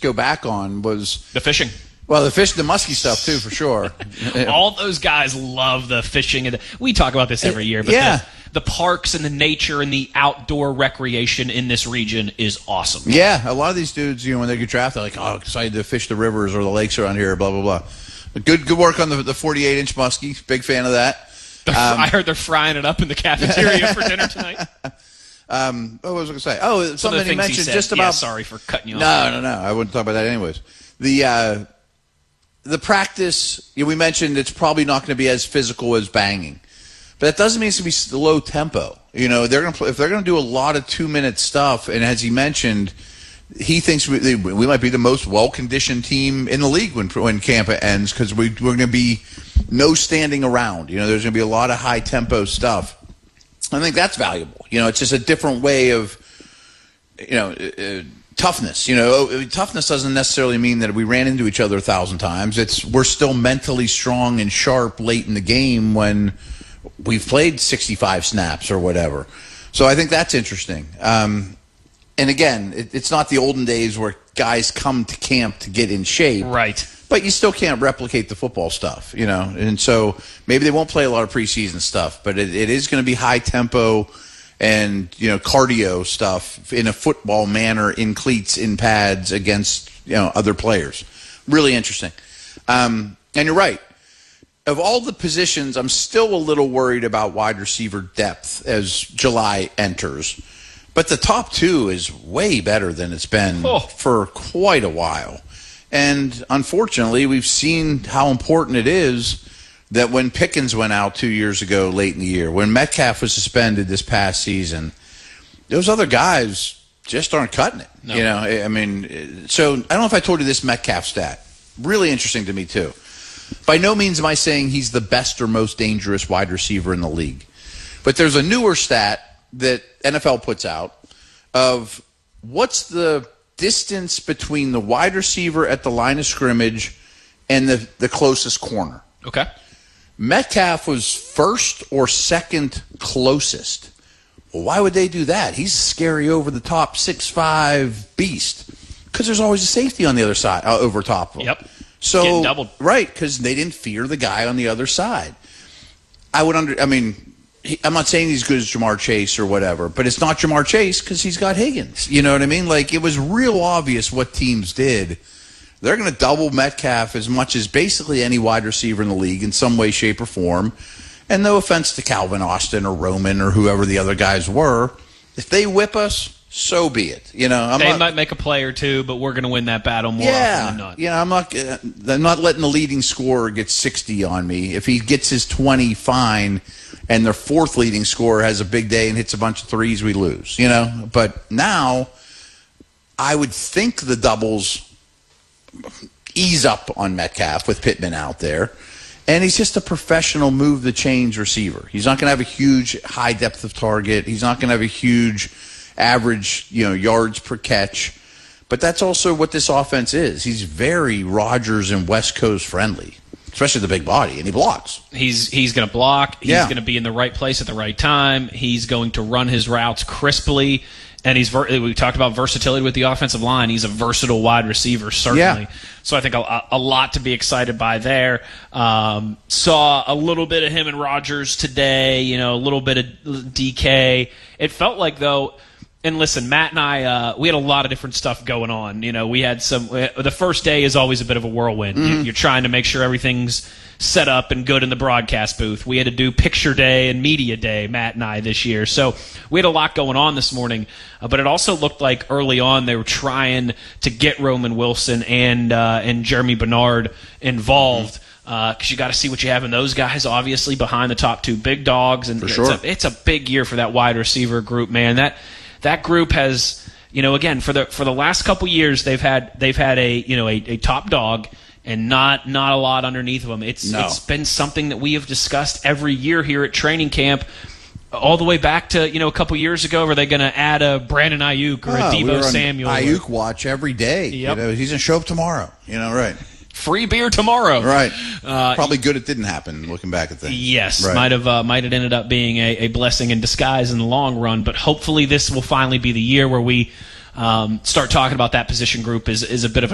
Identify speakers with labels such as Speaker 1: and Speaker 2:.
Speaker 1: go back on was
Speaker 2: the fishing.
Speaker 1: Well, the musky stuff too, for sure.
Speaker 2: All those guys love the fishing, and we talk about this every year. But the parks and the nature and the outdoor recreation in this region is awesome.
Speaker 1: Yeah, a lot of these dudes, when they get drafted, they're like, oh, excited to fish the rivers or the lakes around here, blah blah blah. Good work on the 48-inch muskie. Big fan of that.
Speaker 2: I heard they're frying it up in the cafeteria for dinner tonight.
Speaker 1: What was I going to say? Oh, something he mentioned just about.
Speaker 2: Yeah, sorry for cutting you off.
Speaker 1: No. I wouldn't talk about that anyways. The practice, we mentioned it's probably not going to be as physical as banging, but that doesn't mean it's going to be low tempo. They're going to if they're going to do a lot of 2-minute stuff, and as he mentioned, he thinks we might be the most well-conditioned team in the league when camp ends because we're going to be no standing around. There's going to be a lot of high-tempo stuff. I think that's valuable. It's just a different way of, toughness. Toughness doesn't necessarily mean that we ran into each other 1,000 times. We're still mentally strong and sharp late in the game when we've played 65 snaps or whatever. So I think that's interesting. And again, it's not the olden days where guys come to camp to get in shape.
Speaker 2: Right.
Speaker 1: But you still can't replicate the football stuff, And so maybe they won't play a lot of preseason stuff, but it is going to be high tempo and cardio stuff in a football manner, in cleats, in pads against other players. Really interesting. And you're right. Of all the positions, I'm still a little worried about wide receiver depth as July enters. But the top two is way better than it's been for quite a while. And unfortunately, we've seen how important it is that when Pickens went out 2 years ago late in the year, when Metcalf was suspended this past season, those other guys just aren't cutting it.
Speaker 2: No.
Speaker 1: So I don't know if I told you this Metcalf stat. Really interesting to me, too. By no means am I saying he's the best or most dangerous wide receiver in the league. But there's a newer stat that NFL puts out of what's the distance between the wide receiver at the line of scrimmage and the closest corner.
Speaker 2: Okay.
Speaker 1: Metcalf was first or second closest. Well, why would they do that? He's a scary over-the-top 6'5" beast because there's always a safety on the other side, over top of him.
Speaker 2: Yep.
Speaker 1: So,
Speaker 2: getting doubled.
Speaker 1: Right, because they didn't fear the guy on the other side. I'm not saying he's good as Jamar Chase or whatever, but it's not Jamar Chase because he's got Higgins. You know what I mean? Like, it was real obvious what teams did. They're going to double Metcalf as much as basically any wide receiver in the league in some way, shape, or form. And no offense to Calvin Austin or Roman or whoever the other guys were. If they whip us, so be it. They
Speaker 2: might make a play or two, but we're going to win that battle more often than not.
Speaker 1: I'm not letting the leading scorer get 60 on me. If he gets his 20, fine, and their fourth leading scorer has a big day and hits a bunch of threes, we lose. But now I would think the doubles ease up on Metcalf with Pittman out there. And he's just a professional move-the-chains receiver. He's not going to have a huge high depth of target. He's not going to have a huge average, yards per catch. But that's also what this offense is. He's very Rodgers and West Coast friendly, especially the big body, and he blocks.
Speaker 2: He's going to block. He's going to be in the right place at the right time. He's going to run his routes crisply. And we talked about versatility with the offensive line. He's a versatile wide receiver, certainly.
Speaker 1: Yeah.
Speaker 2: So I think a lot to be excited by there. Saw a little bit of him and Rodgers today, a little bit of DK. It felt like, though, and listen, Matt and I, we had a lot of different stuff going on. We had the first day is always a bit of a whirlwind.
Speaker 1: Mm-hmm.
Speaker 2: You're trying to make sure everything's set up and good in the broadcast booth. We had to do picture day and media day, Matt and I, this year. So we had a lot going on this morning, but it also looked like early on they were trying to get Roman Wilson and Jeremy Bernard involved. Because you got to see what you have in those guys, obviously, behind the top two big dogs. And it's a big year for that wide receiver group, man. That group has, again, for the last couple years, they've had a top dog and not a lot underneath of them. It's been something that we have discussed every year here at training camp, all the way back to a couple years ago. Are they going to add a Brandon Ayuk or a Deebo Samuel?
Speaker 1: Ayuk watch every day.
Speaker 2: Yep.
Speaker 1: He's going to show up tomorrow. Right.
Speaker 2: Free beer tomorrow.
Speaker 1: Right. Probably good it didn't happen, looking back at things.
Speaker 2: Yes.
Speaker 1: Right.
Speaker 2: Might have ended up being a blessing in disguise in the long run. But hopefully this will finally be the year where we start talking about that position group as a bit of a